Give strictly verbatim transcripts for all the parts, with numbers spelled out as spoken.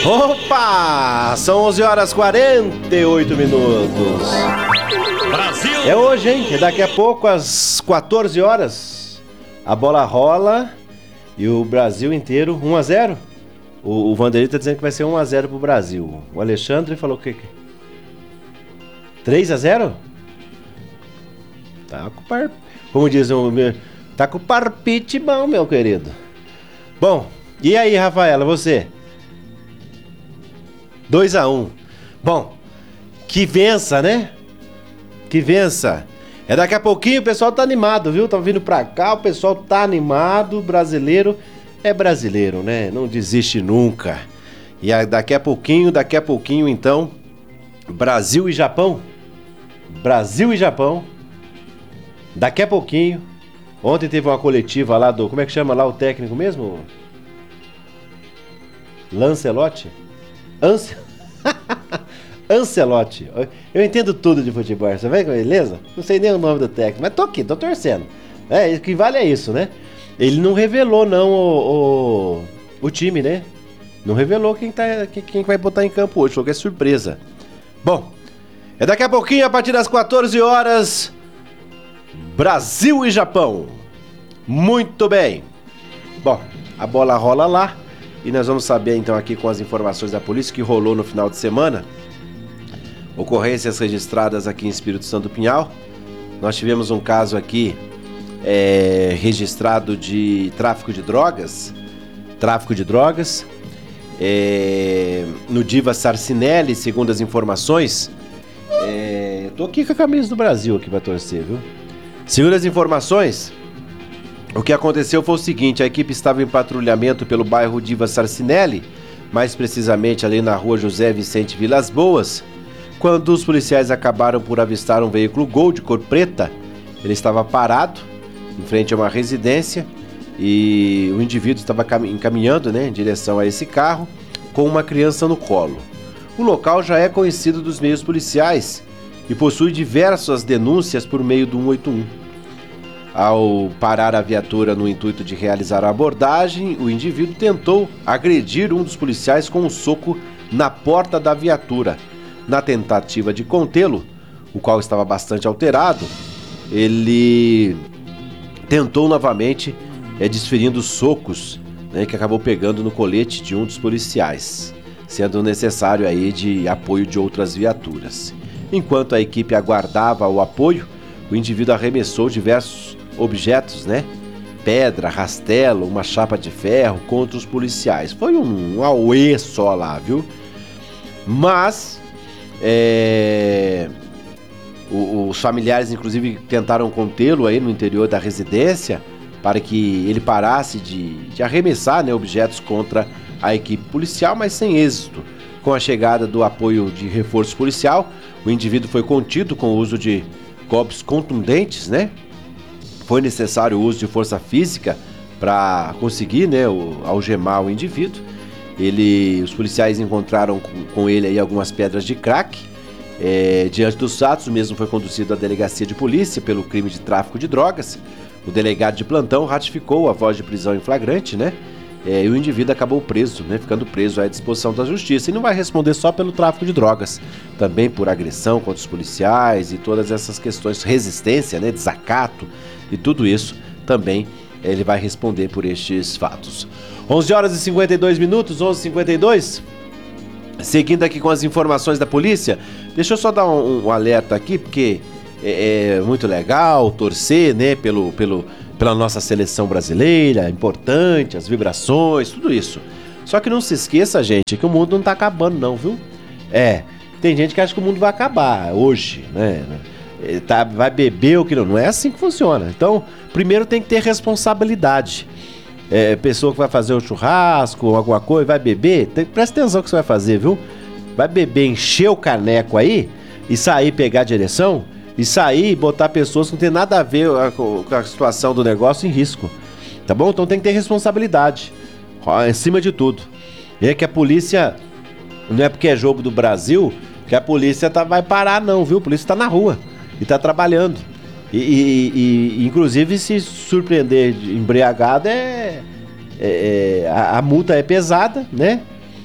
Opa! São onze horas e quarenta e oito minutos. Brasil! É hoje, hein? Que daqui a pouco, às quatorze horas, a bola rola e o Brasil inteiro, um a zero. O, o Vanderlei tá dizendo que vai ser um a zero pro Brasil. O Alexandre falou que... três a zero? Tá com o par... Como diz o meu... Tá com o parpite bom, meu querido. Bom, e aí, Rafaela, você? dois a um. Bom, que vença, né? Que vença. É daqui a pouquinho, o pessoal tá animado, viu? Tá vindo pra cá, o pessoal tá animado. Brasileiro é brasileiro, né? Não desiste nunca. E daqui a pouquinho, daqui a pouquinho, então, Brasil e Japão. Brasil e Japão. Daqui a pouquinho. Ontem teve uma coletiva lá do... Como é que chama lá o técnico mesmo? Lancelotti? Ance... Ancelotti. Eu entendo tudo de futebol, você vê que beleza? Não sei nem o nome do técnico, mas tô aqui, tô torcendo. É, o que vale é isso, né? Ele não revelou não o, o, o time, né? Não revelou quem, tá, quem vai botar em campo hoje, falou que é surpresa. Bom, é daqui a pouquinho, a partir das quatorze horas, Brasil e Japão. Muito bem. Bom, a bola rola lá. E nós vamos saber então aqui com as informações da polícia que rolou no final de semana. Ocorrências registradas aqui em Espírito Santo do Pinhal. Nós tivemos um caso aqui é, registrado de tráfico de drogas. Tráfico de drogas. É, no Diva Sarcinelli, segundo as informações. É, tô aqui com a camisa do Brasil aqui pra torcer, viu? Segundo as informações... O que aconteceu foi o seguinte, a equipe estava em patrulhamento pelo bairro Diva Sarcinelli, mais precisamente ali na rua José Vicente Vilas Boas, quando os policiais acabaram por avistar um veículo Gol de cor preta. Ele estava parado em frente a uma residência e o indivíduo estava encaminhando, né, em direção a esse carro com uma criança no colo. O local já é conhecido dos meios policiais e possui diversas denúncias por meio do cento e oitenta e um. Ao parar a viatura no intuito de realizar a abordagem, o indivíduo tentou agredir um dos policiais com um soco na porta da viatura. Na tentativa de contê-lo, o qual estava bastante alterado, ele tentou novamente, é, desferindo socos, né, que acabou pegando no colete de um dos policiais, sendo necessário aí de apoio de outras viaturas. Enquanto a equipe aguardava o apoio, o indivíduo arremessou diversos objetos, né? Pedra, rastelo, uma chapa de ferro contra os policiais. Foi um, um auê só lá, viu? Mas é, o, os familiares, inclusive, tentaram contê-lo aí no interior da residência para que ele parasse de, de arremessar, né, objetos contra a equipe policial, mas sem êxito. Com a chegada do apoio de reforço policial, o indivíduo foi contido com o uso de golpes contundentes, né? Foi necessário o uso de força física para conseguir, né, o, algemar o indivíduo. Ele, os policiais encontraram com, com ele aí algumas pedras de crack. É, diante dos fatos, o mesmo foi conduzido à delegacia de polícia pelo crime de tráfico de drogas. O delegado de plantão ratificou a voz de prisão em flagrante, né? É, e o indivíduo acabou preso, né, ficando preso à disposição da justiça. E não vai responder só pelo tráfico de drogas, também por agressão contra os policiais e todas essas questões, resistência, né, desacato e tudo isso também ele vai responder por estes fatos. onze horas e cinquenta e dois minutos, onze e cinquenta e dois. Seguindo aqui com as informações da polícia, deixa eu só dar um, um alerta aqui, porque é, é muito legal torcer, né, pelo, pelo, pela nossa seleção brasileira, importante, as vibrações, tudo isso. Só que não se esqueça, gente, que o mundo não tá acabando não, viu? É, tem gente que acha que o mundo vai acabar hoje, né? Tá, vai beber o que não, não é assim que funciona. Então, primeiro tem que ter responsabilidade. É, pessoa que vai fazer um churrasco ou alguma coisa, vai beber, tem, presta atenção no que você vai fazer, viu? Vai beber, encher o caneco aí e sair, pegar a direção e sair e botar pessoas que não tem nada a ver com a, a situação do negócio em risco, tá bom? Então tem que ter responsabilidade em cima de tudo. E é que a polícia, não é porque é jogo do Brasil que a polícia tá, vai parar não, viu? A polícia tá na rua e tá trabalhando. E, e, e inclusive se surpreender embriagado é, é, é a, a multa é pesada, né?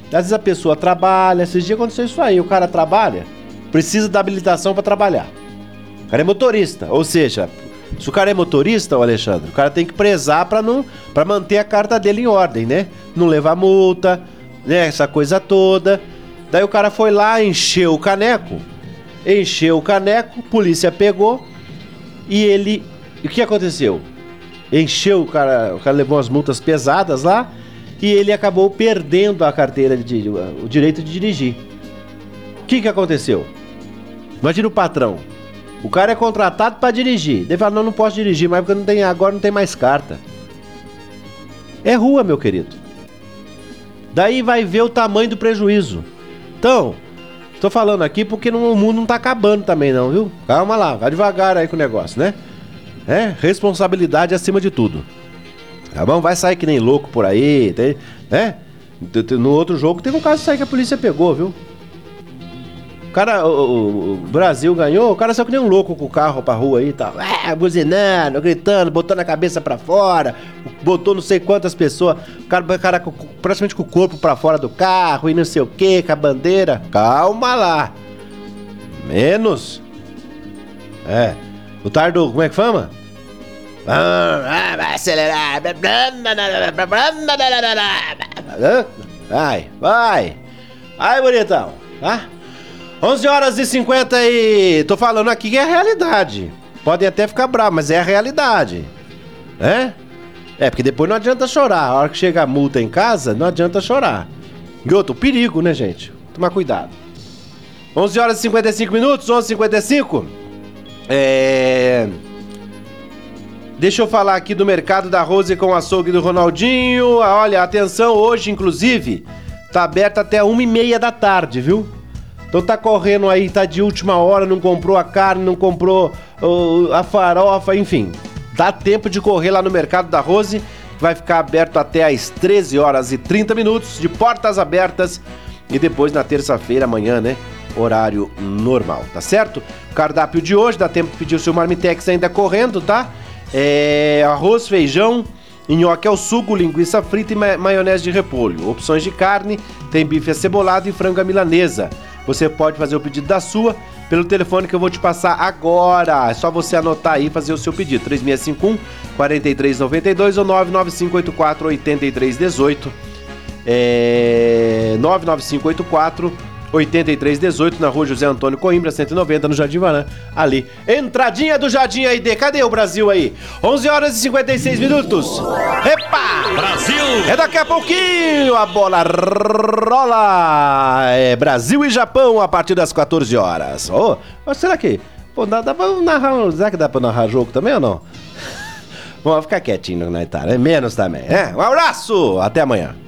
Às vezes a pessoa trabalha, esses dias aconteceu isso aí, o cara trabalha, precisa da habilitação para trabalhar. O cara é motorista, ou seja, se o cara é motorista, ô Alexandre, o cara tem que prezar para não, para manter a carta dele em ordem, né? Não levar multa, né? Essa coisa toda. Daí o cara foi lá, encheu o caneco, encheu o caneco, polícia pegou e ele... E o que aconteceu? Encheu o cara, o cara levou umas multas pesadas lá e ele acabou perdendo a carteira, de, o direito de dirigir. O que que aconteceu? Imagina o patrão. O cara é contratado para dirigir. Ele fala, não, não posso dirigir, mas porque não tem, agora não tem mais carta. É rua, meu querido. Daí vai ver o tamanho do prejuízo. Então, tô falando aqui porque não, o mundo não tá acabando também não, viu? Calma lá, vai devagar aí com o negócio, né? É, responsabilidade acima de tudo. Tá bom? Vai sair que nem louco por aí, tem, né? No outro jogo teve um caso de sair que a polícia pegou, viu? O cara, o, o Brasil ganhou, o cara saiu que nem um louco com o carro pra rua aí e tal. É, buzinando, gritando, botando a cabeça pra fora, botou não sei quantas pessoas, o cara, o cara praticamente com o corpo pra fora do carro e não sei o que, com a bandeira. Calma lá. Menos. É. O tardo, como é que fama? Vai acelerar. Vai, vai. Vai, bonitão, tá? onze horas e cinquenta e... Tô falando aqui que é a realidade. Podem até ficar bravos, mas é a realidade. Né? É, porque depois não adianta chorar. A hora que chega a multa em casa, não adianta chorar. E outro, perigo, né, gente? Tomar cuidado. onze horas e cinquenta e cinco minutos, onze e cinquenta e cinco. É... Deixa eu falar aqui do mercado da Rose com o açougue do Ronaldinho. Olha, atenção, hoje, inclusive, tá aberto até uma e meia da tarde, viu? Então tá correndo aí, tá de última hora, não comprou a carne, não comprou uh, a farofa, enfim. Dá tempo de correr lá no mercado da Rose. Vai ficar aberto até às treze horas e trinta minutos, de portas abertas. E depois na terça-feira, amanhã, né? Horário normal, tá certo? Cardápio de hoje, dá tempo de pedir o seu marmitex ainda correndo, tá? É arroz, feijão, nhoque ao sugo, linguiça frita e ma- maionese de repolho. Opções de carne, tem bife acebolado e frango à milanesa. Você pode fazer o pedido da sua pelo telefone que eu vou te passar agora. É só você anotar aí e fazer o seu pedido. três seis cinco um, quatro três nove dois ou nove nove cinco oito quatro, oito três um oito. É... nove nove cinco oito quatro, oito três um oito na rua José Antônio Coimbra, cento e noventa, no Jardim Varan. Ali. Entradinha do Jardim aí, D. Cadê o Brasil aí? onze horas e cinquenta e seis minutos. Epa! Brasil! É daqui a pouquinho a bola rola. É Brasil e Japão a partir das quatorze horas. Oh, mas será que... Pô, dá, dá pra narrar... Será que dá pra narrar jogo também ou não? Vamos ficar quietinho na Itália. É menos também, né? Um abraço! Até amanhã.